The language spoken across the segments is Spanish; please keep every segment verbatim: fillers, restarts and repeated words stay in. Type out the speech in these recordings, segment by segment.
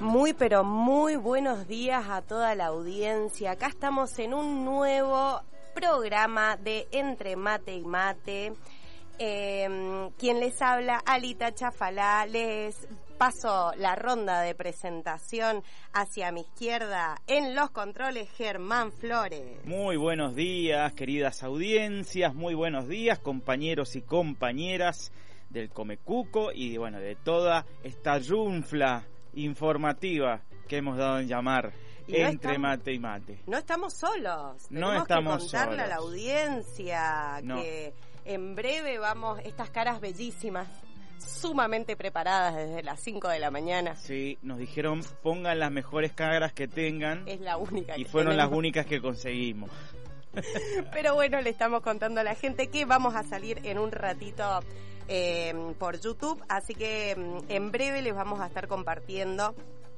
Muy, pero muy buenos días a toda la audiencia. Acá estamos en un nuevo programa de Entre Mate y Mate. Eh, quien les habla, Alita Chafalá. Les paso la ronda de presentación hacia mi izquierda. En los controles, Germán Flores. Muy buenos días, queridas audiencias. Muy buenos días, compañeros y compañeras del Comecuco y, bueno, de toda esta yunfla informativa que hemos dado en llamar no Entre estamos, Mate y Mate. No estamos solos. No Tenemos estamos que contarle solos. a la audiencia no. que en breve vamos, estas caras bellísimas, sumamente preparadas desde las cinco de la mañana. Sí, nos dijeron pongan las mejores caras que tengan. Es la única y que fueron tenemos. Las únicas que conseguimos. Pero bueno, le estamos contando a la gente que vamos a salir en un ratito eh, por YouTube, así que en breve les vamos a estar compartiendo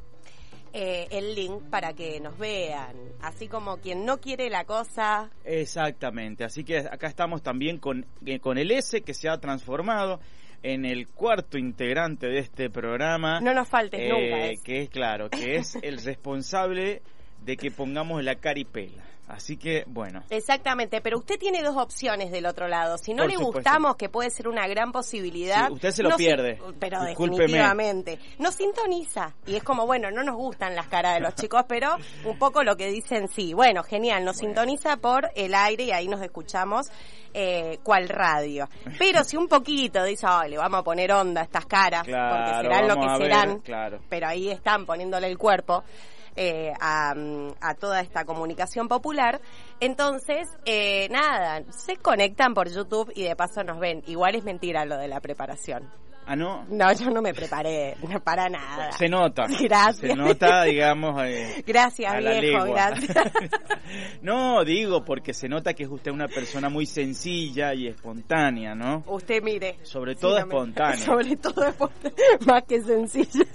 eh, el link para que nos vean, así como quien no quiere la cosa. Exactamente, así que acá estamos también con, eh, con el S, que se ha transformado en el cuarto integrante de este programa. No nos faltes eh, nunca. Es. Que es claro, que es el responsable de que pongamos la caripela. Así que, bueno. Exactamente, pero usted tiene dos opciones del otro lado. Si no Por le supuesto. gustamos, que puede ser una gran posibilidad. Sí, usted se lo no pierde. Si, pero Discúlpeme. definitivamente. Nos sintoniza. Y es como, bueno, no nos gustan las caras de los chicos, pero un poco lo que dicen sí. Bueno, genial, nos bueno. sintoniza por el aire y ahí nos escuchamos eh, cual radio. Pero si un poquito dice, oh, le vamos a poner onda a estas caras, claro, porque serán lo que serán. Ver, claro. Pero ahí están poniéndole el cuerpo. Eh, a, a toda esta comunicación popular. Entonces, eh, nada, se conectan por YouTube y de paso nos ven. Igual es mentira lo de la preparación. ¿Ah, no? No, yo no me preparé, no para nada. Se nota. Gracias. Se nota, digamos, eh, gracias, a la viejo, legua. gracias. No, digo, porque se nota que es usted una persona muy sencilla y espontánea, ¿no? Usted mire. Sobre todo sí, espontánea. Me... Sobre todo espontánea, más que sencilla.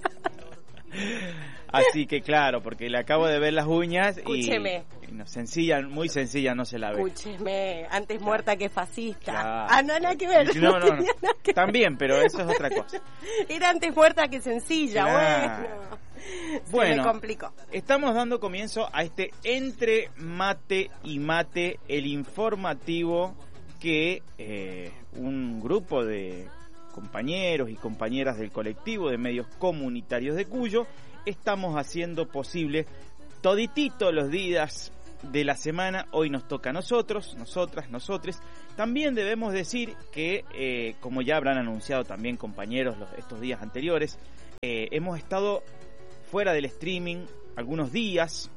Así que claro, porque le acabo de ver las uñas Escúcheme. y, y no, sencilla, muy sencilla no se la ve. Escúcheme, antes muerta claro. que fascista. Claro. Ah, no, nada que ver. No, no, no. Que También, pero eso es otra cosa. Era antes muerta que sencilla, claro. bueno. Bueno, se me complicó. Estamos dando comienzo a este Entre Mate y Mate, el informativo que eh, un grupo de compañeros y compañeras del colectivo de medios comunitarios de Cuyo estamos haciendo posible toditito los días de la semana. Hoy nos toca a nosotros, nosotras, nosotres. También debemos decir que, eh, como ya habrán anunciado también compañeros los, estos días anteriores, eh, hemos estado fuera del streaming algunos días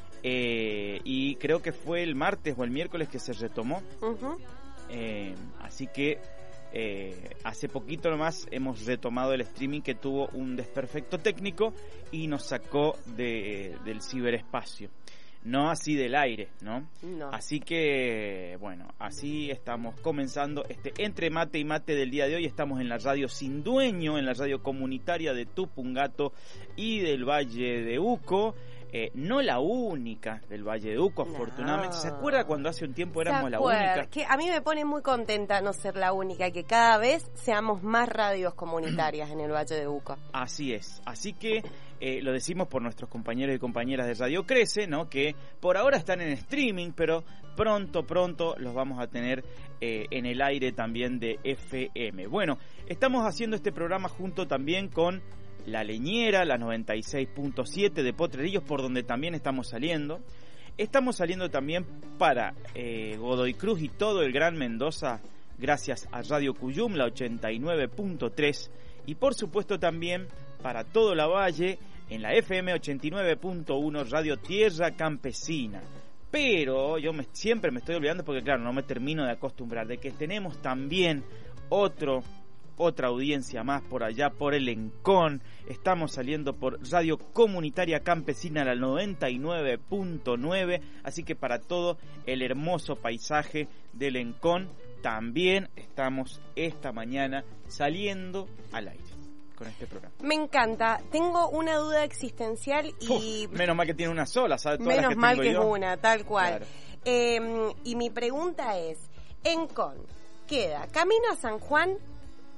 eh, y creo que fue el martes o el miércoles que se retomó. Uh-huh. Eh, así que Eh, hace poquito nomás hemos retomado el streaming que tuvo un desperfecto técnico y nos sacó de, del ciberespacio, no así del aire, ¿no? No. Así que, bueno, así estamos comenzando este Entre Mate y Mate del día de hoy. Estamos en la radio Sin Dueño, en la radio comunitaria de Tupungato y del Valle de Uco. Eh, no la única del Valle de Uco, afortunadamente. No. ¿Se acuerda cuando hace un tiempo éramos la única? Que a mí me pone muy contenta no ser la única, que cada vez seamos más radios comunitarias en el Valle de Uco. Así es, así que eh, lo decimos por nuestros compañeros y compañeras de Radio Crece, ¿no? Que por ahora están en streaming, pero pronto, pronto los vamos a tener eh, en el aire también de F M. Bueno, estamos haciendo este programa junto también con La Leñera, la noventa y seis punto siete de Potrerillos, por donde también estamos saliendo. Estamos saliendo también para eh, Godoy Cruz y todo el Gran Mendoza, gracias a Radio Cuyum, la ochenta y nueve punto tres. Y por supuesto también para todo la Valle, en la F M ochenta y nueve punto uno, Radio Tierra Campesina. Pero yo me, siempre me estoy olvidando, porque claro, no me termino de acostumbrar, de que tenemos también otro... otra audiencia más por allá, por el Encón. Estamos saliendo por Radio Comunitaria Campesina, la noventa y nueve punto nueve. Así que para todo el hermoso paisaje del Encón, también estamos esta mañana saliendo al aire con este programa. Me encanta. Tengo una duda existencial y... Uf, menos mal que tiene una sola, ¿sabes? Todas menos las que mal tengo que yo. es una, tal cual. Claro. Eh, y mi pregunta es, Encón, ¿queda camino a San Juan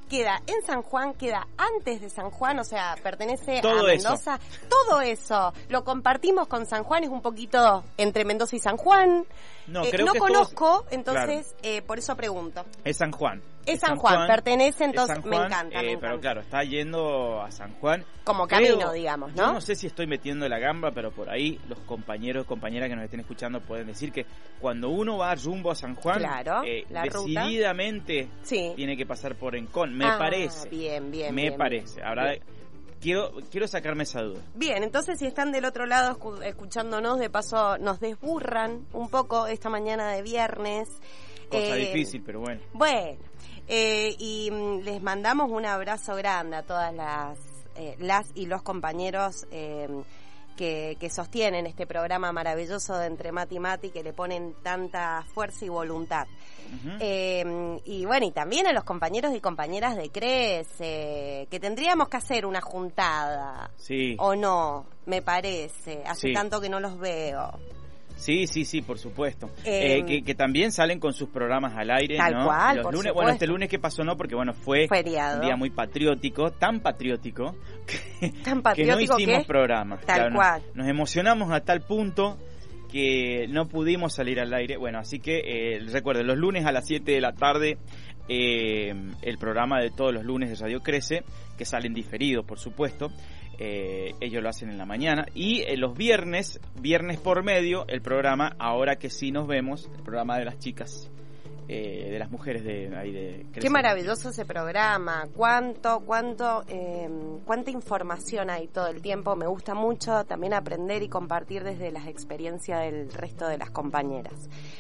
queda en San Juan, queda antes de San Juan, o sea, pertenece Todo a Mendoza. Eso. Todo eso lo compartimos con San Juan, es un poquito entre Mendoza y San Juan. No, eh, creo no que conozco, todos, entonces claro. eh, por eso pregunto. Es San Juan. Es San, San Juan, Juan, pertenece, entonces San Juan, me encanta, eh, me encanta. Pero claro, está yendo a San Juan. Como Creo, camino, digamos, ¿no? Yo no sé si estoy metiendo la gamba, pero por ahí los compañeros y compañeras que nos estén escuchando pueden decir que cuando uno va rumbo a San Juan, claro, eh, la decididamente ruta. Sí. tiene que pasar por Encón, me ah, parece. Bien, bien, Me bien, parece. Bien. Ahora, bien. Quiero, quiero sacarme esa duda. Bien, entonces si están del otro lado escu- escuchándonos, de paso nos desburran un poco esta mañana de viernes. Cosa eh, difícil, pero bueno. Bueno, eh, y mm, les mandamos un abrazo grande a todas las, eh, las y los compañeros eh, que, que sostienen este programa maravilloso de Entre Mate y Mate y que le ponen tanta fuerza y voluntad. Uh-huh. Eh, y bueno, y también a los compañeros y compañeras de CRES, eh, que tendríamos que hacer una juntada. Sí. ¿O no? Me parece. Hace sí. tanto que no los veo. Sí, sí, sí, por supuesto. Eh, eh, que, que también salen con sus programas al aire, tal ¿no? cual, Los por lunes, supuesto. bueno, este lunes que pasó no, porque bueno, fue Feriado. Un día muy patriótico, tan patriótico, que, ¿Tan patriótico que no hicimos qué? programas. Tal claro, cual. Nos, nos emocionamos a tal punto que no pudimos salir al aire. Bueno, así que eh, recuerden, los lunes a las siete de la tarde, eh, el programa de todos los lunes de Radio Crece, que salen diferidos, por supuesto. Eh, ellos lo hacen en la mañana y eh, los viernes, viernes por medio, el programa Ahora que sí nos vemos, el programa de las chicas, eh, de las mujeres de ahí de Crece. Qué maravilloso ese programa, cuánto, cuánto, eh, cuánta información hay todo el tiempo. Me gusta mucho también aprender y compartir desde las experiencias del resto de las compañeras.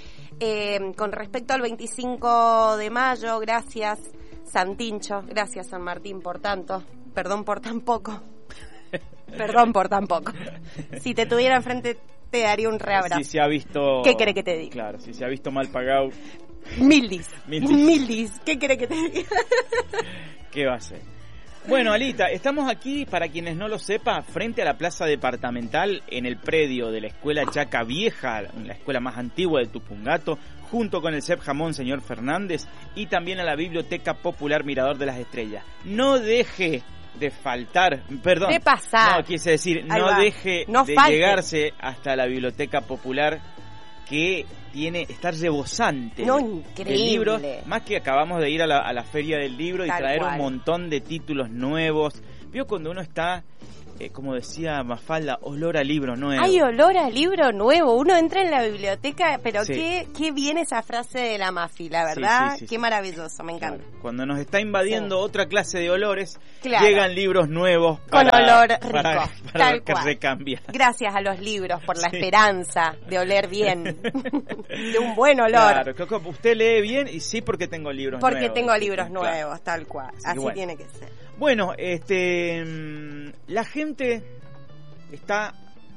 Eh, con respecto al veinticinco de mayo, gracias Santincho, gracias San Martín por tanto, perdón por tan poco. Perdón por tan poco. Si te tuviera enfrente te daría un reabrazo. Si se ha visto... ¿Qué querés que te diga? Claro, si se ha visto mal pagado... Mildis. Mildis. Mildis. ¿Qué querés que te diga? ¿Qué va a ser? Bueno, Alita, estamos aquí, para quienes no lo sepan, frente a la plaza departamental, en el predio de la Escuela Chaca Vieja, la escuela más antigua de Tupungato, junto con el C E P Jamón Señor Fernández y también a la Biblioteca Popular Mirador de las Estrellas. No deje de faltar, perdón, de pasar. No, quise decir, Ahí no va. deje no de falte. llegarse hasta la Biblioteca Popular, que tiene, está rebosante. No, de increíble. libros, más que acabamos de ir a la, a la Feria del Libro y Tal traer cual. un montón de títulos nuevos. Vio cuando uno está, eh, como decía Mafalda, olor a libro nuevo. Hay olor a libro nuevo. Uno entra en la biblioteca, pero Sí. qué, qué bien esa frase de la Mafi, la verdad. Sí, sí, sí, qué sí. maravilloso, me encanta. Claro. Cuando nos está invadiendo Sí. otra clase de olores, Claro. llegan libros nuevos Con para, olor rico, para, para tal que cual. recambia. Gracias a los libros por la Sí. esperanza de oler bien, de un buen olor. Claro, creo que usted lee bien y sí porque tengo libros Porque nuevos. tengo libros Claro. nuevos, tal cual. Así que Así bueno. tiene que ser. Bueno, este, mm, la gente está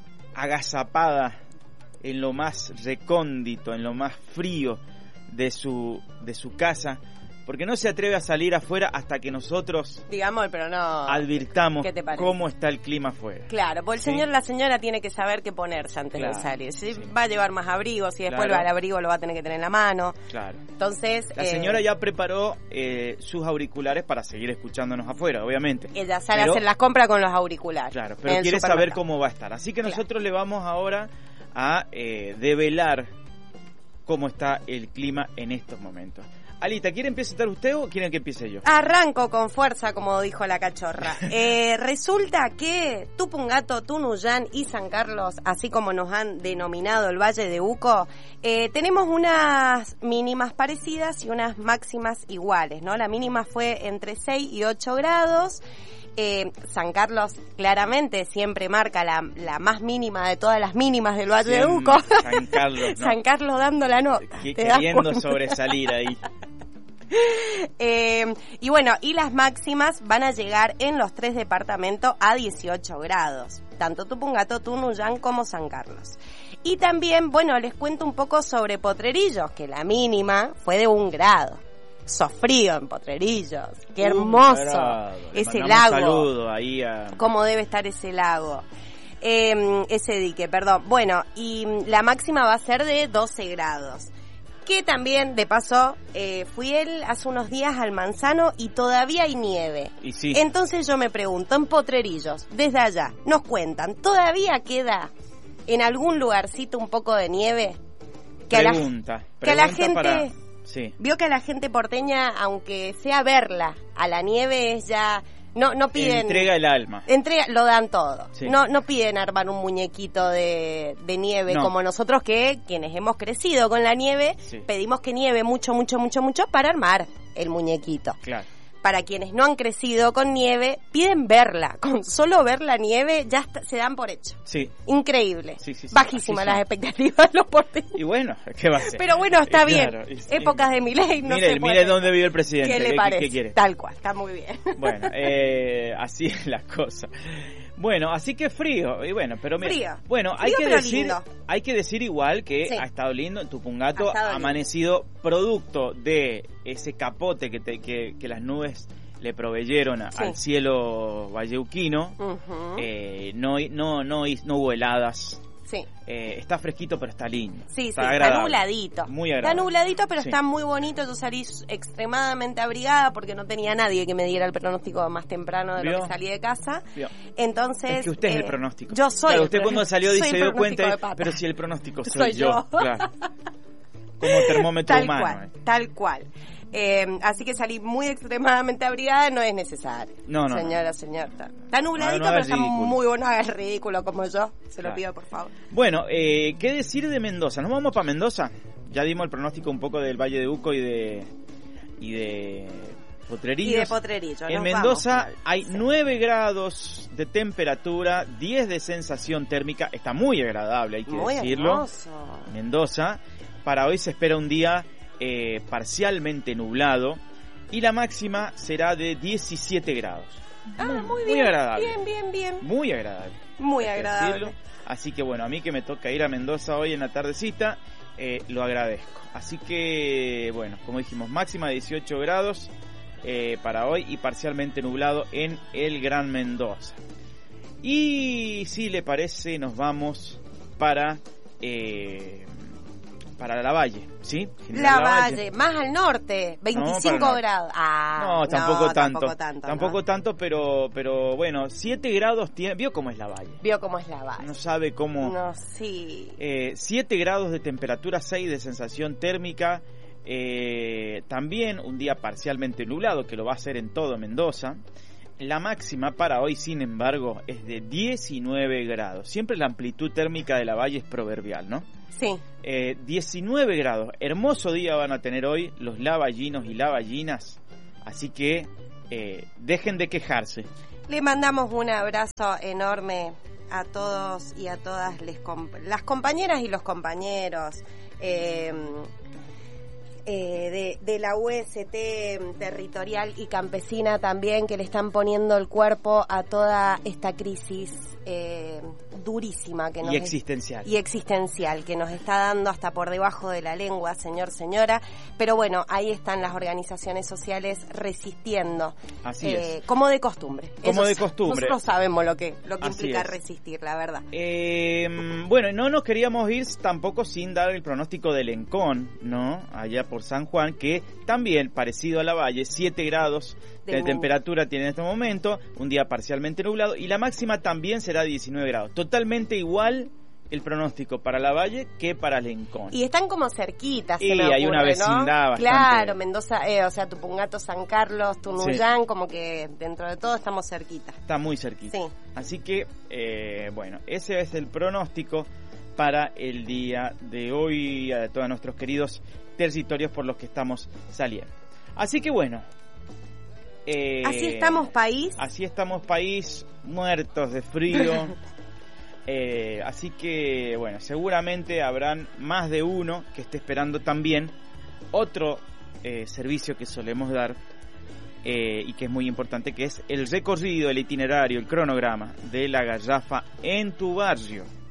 agazapada en lo más recóndito, en lo más frío de su de su casa, porque no se atreve a salir afuera hasta que nosotros Digamos, pero no. advirtamos ¿Qué te parece? cómo está el clima afuera. Claro, porque el Sí. señor la señora tiene que saber qué ponerse antes Claro, de salir. Si sí. va a llevar más abrigo, si después Claro. el abrigo lo va a tener que tener en la mano. Claro. Entonces, La eh, señora ya preparó eh, sus auriculares para seguir escuchándonos afuera, obviamente. ella sale Pero- a hacer las compras con los auriculares. Claro, en pero el quiere saber supermercado. cómo va a estar. Así que Claro. nosotros le vamos ahora a eh, develar cómo está el clima en estos momentos. Alita, ¿quiere empezar usted o quieren que empiece yo? Arranco con fuerza, como dijo la cachorra. Eh, resulta que Tupungato, Tunuyán y San Carlos, así como nos han denominado el Valle de Uco, eh, tenemos unas mínimas parecidas y unas máximas iguales, ¿no? La mínima fue entre seis y ocho grados. Eh, San Carlos claramente siempre marca la, la más mínima de todas las mínimas del Valle de Uco. San Carlos, ¿no? San Carlos dando la nota. Que- ¿te das queriendo cuenta? sobresalir ahí. Eh, y bueno, y las máximas van a llegar en los tres departamentos a dieciocho grados, tanto Tupungato, Tunuyán como San Carlos. Y también, bueno, les cuento un poco sobre Potrerillos, que la mínima fue de un grado. Sofrío en Potrerillos, qué hermoso Le ese mandamos lago. Un saludo ahí a... Cómo debe estar ese lago. Eh, ese dique, perdón. Bueno, y la máxima va a ser de doce grados. Que también, de paso, eh, fui él hace unos días al Manzano y todavía hay nieve. Y sí. Entonces yo me pregunto, en Potrerillos, desde allá, nos cuentan, ¿todavía queda en algún lugarcito un poco de nieve? Que Pregunta. A la, pregunta que a la gente... para... sí. Vio que a la gente porteña, aunque sea verla, a la nieve es ya... No, no piden... Entrega el alma. Entrega, lo dan todo. Sí. No, no piden armar un muñequito de, de nieve No. como nosotros que, quienes hemos crecido con la nieve, Sí. pedimos que nieve mucho, mucho, mucho, mucho para armar el muñequito. Claro. Para quienes no han crecido con nieve, piden verla. Con solo ver la nieve ya está- se dan por hecho. Sí. Increíble. Sí, sí, sí. Bajísimas Así las son. expectativas de los porteños. Y bueno, ¿qué va a hacer? Pero bueno, está Eh, bien. claro, y- Épocas de Milei no mire, se puede. mire dónde vive el presidente. ¿Qué le ¿Qué- parece? ¿Qué quiere? Tal cual, está muy bien. Bueno, eh, así es la cosa. Bueno, así que frío, y bueno, pero mira, Frío. bueno, hay Frío, que pero decir, lindo. hay que decir igual que Sí. ha estado lindo, Tupungato Ha ha estado lindo. amanecido producto de ese capote que, te- que, que las nubes le proveyeron a- Sí. al cielo valleuquino. Ujú. Eh, no, no, no, no hubo heladas. Sí. Eh, está fresquito, pero está lindo. Sí, sí, está está agradable. nubladito. Muy Está agradable. nubladito, pero Sí. está muy bonito. Yo salí extremadamente abrigada porque no tenía nadie que me diera el pronóstico más temprano de ¿Vio? lo que salí de casa. Vio. Entonces... Es que usted es el eh, pronóstico. Yo soy Claro, el usted pro- cuando salió soy dice, el se dio pronóstico cuenta, de pata. pero si el pronóstico soy, Soy yo. Claro. Como termómetro Tal humano. cual, eh. tal cual. Eh, así que salí muy extremadamente abrigada, no es necesario. No, no, Señora, no. señor. Está, está nubladito, No, no haga pero está ridículo. muy bueno. Haga el ridículo como yo. Se lo Claro. pido, por favor. Bueno, eh, ¿qué decir de Mendoza? ¿Nos vamos para Mendoza? Ya dimos el pronóstico un poco del Valle de Uco y de y de Potrerillos. Y de Potrerillo. En nos Mendoza vamos. hay Sí. nueve grados de temperatura, diez de sensación térmica. Está muy agradable, hay que Muy decirlo. hermoso. Mendoza. Para hoy se espera un día eh, parcialmente nublado y la máxima será de diecisiete grados. Ah, muy muy bien. agradable. Bien, bien, bien. Muy agradable. Muy hay que agradable. decirlo. Así que bueno, a mí que me toca ir a Mendoza hoy en la tardecita, eh, lo agradezco. Así que bueno, como dijimos, máxima de dieciocho grados eh, para hoy y parcialmente nublado en el Gran Mendoza. Y si le parece, nos vamos para eh, para la Valle, ¿sí? La General Valle, más al norte, veinticinco No, para el grados. Ah, No, tampoco tanto. Tampoco tanto. Tampoco ¿no? tanto, pero pero bueno, siete grados tiene. ¿Vio cómo es la Valle? Vio cómo es la Valle. No sabe cómo. No, sí. Eh, siete grados de temperatura, seis de sensación térmica. Eh, también un día parcialmente nublado, que lo va a hacer en todo Mendoza. La máxima para hoy, sin embargo, es de diecinueve grados. Siempre la amplitud térmica de la Valle es proverbial, ¿no? Sí. Eh, diecinueve grados. Hermoso día van a tener hoy los lavallinos y lavallinas. Así que eh, dejen de quejarse. Le mandamos un abrazo enorme a todos y a todas les comp- las compañeras y los compañeros eh, eh, de, de la U S T territorial y campesina también, que le están poniendo el cuerpo a toda esta crisis eh, durísima que nos Y es- existencial. y existencial que nos está dando hasta por debajo de la lengua, señor, señora. Pero bueno, ahí están las organizaciones sociales resistiendo. Así eh, es. Como de costumbre. Como Eso de sa- costumbre. Nosotros sabemos lo que, lo que Así implica es. resistir, la verdad. Eh, bueno, no nos queríamos ir tampoco sin dar el pronóstico del Lencón, ¿no? Allá por San Juan, que también, parecido a la Valle, siete grados de, De temperatura tiene en este momento, un día parcialmente nublado, y la máxima también será diecinueve grados. Totalmente igual el pronóstico para la Valle que para Lencón. Y están como cerquitas, se Y me hay ocurre, una vecindad ¿no? bastante- Claro, Mendoza, eh, o sea, Tupungato, San Carlos, Tunuyán, como que dentro de todo estamos cerquita. Está muy cerquita. Sí. Así que, eh, bueno, ese es el pronóstico para el día de hoy a todos nuestros queridos territorios por los que estamos saliendo. Así que bueno. eh, Así estamos, país. Así estamos, país, muertos de frío. Eh, así que, bueno, seguramente habrán más de uno que esté esperando también otro eh, servicio que solemos dar eh, y que es muy importante, que es el recorrido, el itinerario, el cronograma de la garrafa en tu barrio.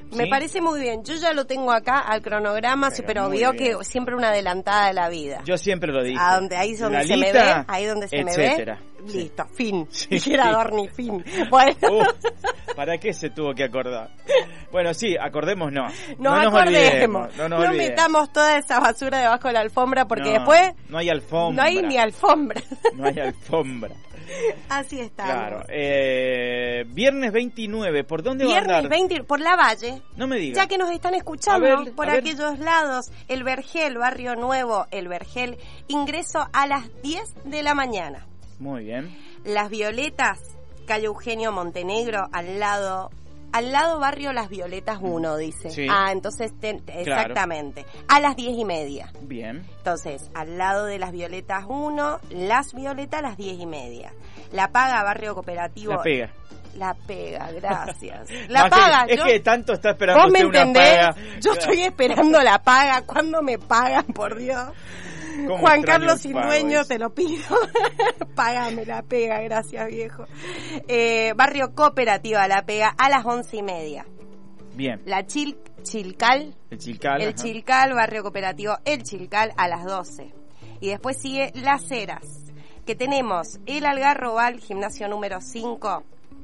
Me ¿sí? parece muy bien. Yo ya lo tengo acá al cronograma, Pero pero, muy veo bien. que siempre una adelantada de la vida. Yo siempre lo dije. A donde, ahí es donde Lalita, se me ve, ahí donde se etcétera. me ve. Listo, fin. Sí. Dijera Dorni, fin. Bueno. Uh, ¿para qué se tuvo que acordar? Bueno, sí, acordemos no. Nos no nos acordemos. olvidemos. No, nos no olvidemos. metamos toda esa basura debajo de la alfombra porque No, después no hay alfombra. no hay ni alfombra. No hay alfombra. Así está. Claro. Eh, viernes veintinueve, ¿por dónde va a Viernes andar? veinte, por la Valle. No me digas. Ya que nos están escuchando A ver, por a ver. aquellos lados, el Vergel, Barrio Nuevo, el Vergel, ingreso a las diez de la mañana. Muy bien. Las Violetas, calle Eugenio Montenegro, al lado, al lado Barrio Las Violetas uno, dice. Sí. Ah, entonces, ten- Claro. exactamente, a las diez y media. Bien. Entonces, al lado de Las Violetas uno, Las Violetas a las diez y media. La Paga, Barrio Cooperativo. La pega. La Pega, gracias. La Más que- Paga, Es yo- que tanto está esperando ¿Vos me usted una entendés? paga. Yo estoy esperando la paga. ¿Cuándo me pagan, por Dios? ¿Cómo Juan extraño Carlos el Sin pago Dueño, ese? te lo pido. Págame la pega, gracias, viejo. Eh, barrio Cooperativa, la pega a las once y media. Bien. La Chil, Chilcal, El Chilcal. el ajá. Chilcal, barrio Cooperativo, el Chilcal a las doce. Y después sigue Las Heras, que tenemos el Algarrobal, gimnasio número cinco,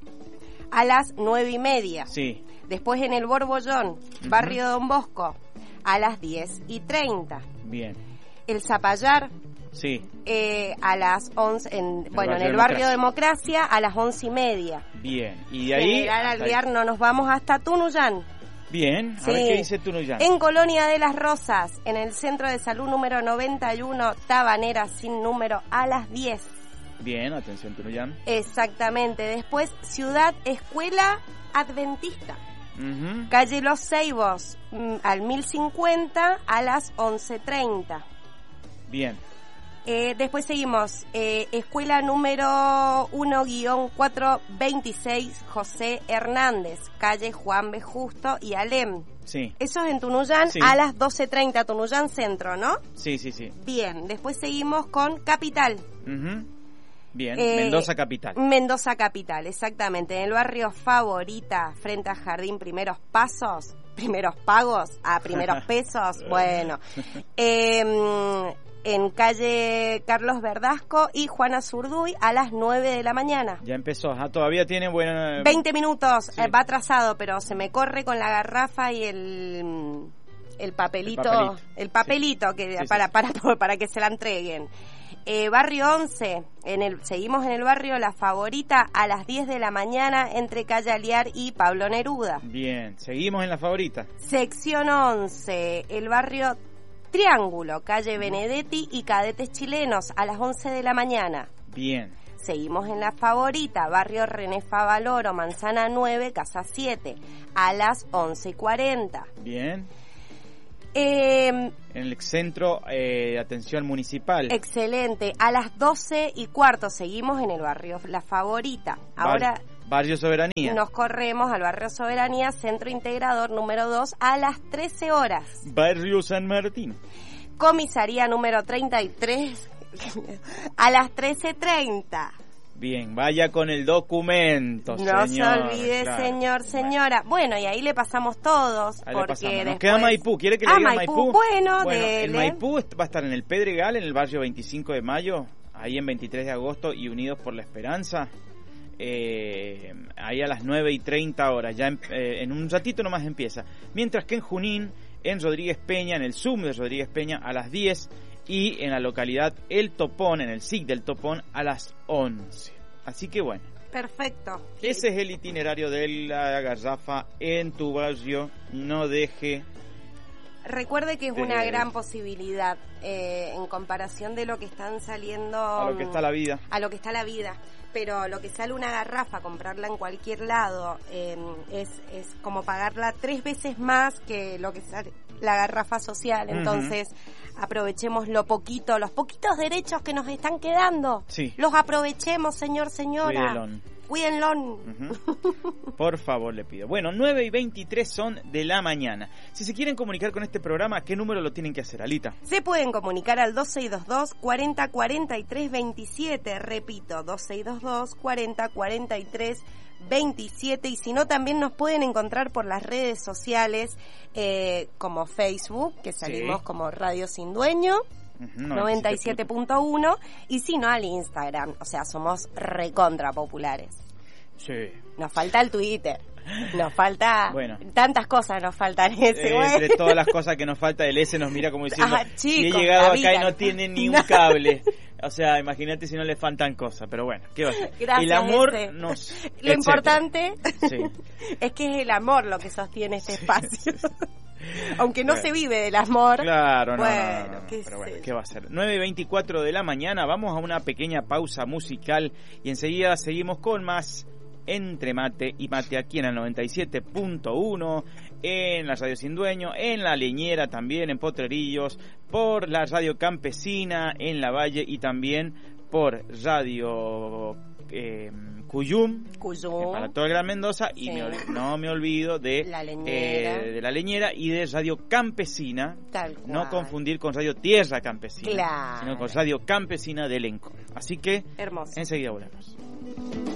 a las nueve y media. Sí. Después en el Borbollón, barrio Don Bosco, a las diez y treinta. Bien. El Zapallar, Sí. eh, a las once, en, bueno, en barrio el barrio Democracia, a las once y media. Bien. Y de ahí. General hasta Alvear, no nos vamos hasta Tunuyán. ahí. Bien. A Sí. ver qué dice Tunuyán. En Colonia de las Rosas, en el Centro de Salud número noventa y uno, Tabanera sin número, a las diez. Bien, atención Tunuyán. Exactamente. Después, Ciudad Escuela Adventista. Ujú. Calle Los Ceibos, mm, al mil cincuenta, a las once treinta. Bien. Eh, después seguimos, eh, escuela número uno guión cuatrocientos veintiséis, José Hernández, calle Juan B. Justo y Alem. Sí. Eso es en Tunuyán, Sí. a las doce treinta, Tunuyán Centro, ¿no? Sí, sí, sí. Bien, después seguimos con Capital. Ujú. Bien. Eh, Mendoza Capital. Mendoza Capital, exactamente, en el barrio Favorita, frente a Jardín Primeros Pasos, Primeros Pagos, a Primeros Pesos, bueno. Eh, en calle Carlos Verdasco y Juana Zurduy a las nueve de la mañana. Ya empezó. Ah, todavía tiene buena. veinte minutos, Sí. eh, va atrasado, pero se me corre con la garrafa y el el papelito, El papelito. el papelito Sí. que Sí, sí, para sí. para para que se la entreguen. Eh, barrio once, en el seguimos en el barrio La Favorita a las diez de la mañana entre calle Aliar y Pablo Neruda. Bien. Seguimos en la favorita. Sección once, el barrio Triángulo, calle Benedetti y Cadetes Chilenos a las once de la mañana. Bien. Seguimos en La Favorita, barrio René Favaloro, Manzana nueve, Casa siete, a las once y cuarenta. Bien. Eh, En el centro eh, de atención municipal. excelente, a las doce y cuarto seguimos en el barrio La Favorita. Ahora Bar- Barrio Soberanía. nos corremos al barrio Soberanía, centro integrador número dos, a las trece horas. Barrio San Martín. Comisaría número treinta y tres, a las trece treinta. Bien, vaya con el documento, No señor. se olvide, claro. señor, señora. Bueno, y ahí le pasamos todos. Ahí le porque pasamos. Nos después... queda Maipú. ¿Quiere que le Ah, diga Maipú. Maipú? Bueno, el dele. Maipú est- va a estar en el Pedregal, en el barrio veinticinco de mayo, ahí en veintitrés de agosto y Unidos por la Esperanza. Eh, ahí a las nueve y treinta horas. Ya en, eh, en un ratito nomás empieza. Mientras que en Junín, en Rodríguez Peña, en el Zoom de Rodríguez Peña, a las diez. Y en la localidad El Topón, en el S I C del Topón, a las once. Así que bueno. Perfecto. Ese es el itinerario de la garrafa en tu barrio. No deje. Recuerde que es de- una gran posibilidad eh, en comparación de lo que están saliendo... A lo que está la vida. A lo que está la vida. Pero lo que sale una garrafa, comprarla en cualquier lado, eh, es, es como pagarla tres veces más que lo que sale la garrafa social. Ujú. Entonces, aprovechemos lo poquito, los poquitos derechos que nos están quedando. Sí. Los aprovechemos, señor, señora. Cuídelon. Cuídenlo. Ujú. Por favor, le pido. Bueno, nueve y veintitrés son de la mañana. Si se quieren comunicar con este programa, ¿qué número lo tienen que hacer, Alita? Se pueden comunicar al dos seis dos dos, cuarenta cuarenta y tres veintisiete. Repito, dos seis dos dos, cuarenta cuarenta y tres veintisiete, y si no también nos pueden encontrar por las redes sociales eh, como Facebook, que salimos sí. como Radio Sin Dueño, uh-huh, noventa y siete punto uno, y si no al Instagram, o sea, somos recontra populares. Sí. Nos falta el Twitter. Nos falta bueno, tantas cosas, nos faltan ese. Eh, entre todas las cosas que nos falta, el S nos mira como diciendo, ah, chicos, y he llegado acá y no tiene ni un cable. O sea, imagínate si no le faltan cosas, pero bueno, ¿qué va a ser? Gracias, el amor este. nos... Lo etcétera. Importante sí. es que es el amor lo que sostiene este sí, espacio. sí, sí. Aunque no bueno. se vive del amor. Claro, no, bueno, no, no, no, ¿qué pero bueno, sé? ¿qué va a ser? nueve y veinticuatro de la mañana, vamos a una pequeña pausa musical y enseguida seguimos con más Entre Mate y Mate aquí en el noventa y siete punto uno, en la Radio Sin Dueño, en La Leñera también, en Potrerillos, por la Radio Campesina en La Valle y también por Radio eh, Cuyum, Cuyum. para todo el Gran Mendoza, y sí. me, no me olvido de La Leñera. Eh, de La Leñera y de Radio Campesina, Tal cual. no confundir con Radio Tierra Campesina, claro. sino con Radio Campesina de Elenco. Así que hermoso. Enseguida volvemos.